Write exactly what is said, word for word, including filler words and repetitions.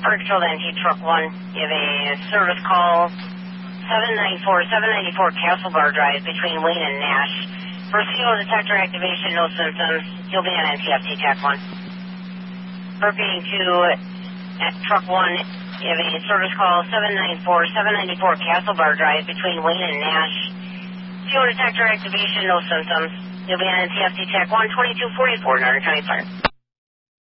Park Control N T Truck one, you have a service call seven ninety-four, seven ninety-four Castlebar Drive between Wayne and Nash. First fuel detector activation, no symptoms. You'll be on N T F T Tech one. Repeating to at Truck one, you have a service call seven ninety-four, seven ninety-four Castlebar Drive between Wayne and Nash. Fuel detector activation, no symptoms. You'll be on N T F T Tech one, twenty-two forty-four, Northern County Fire.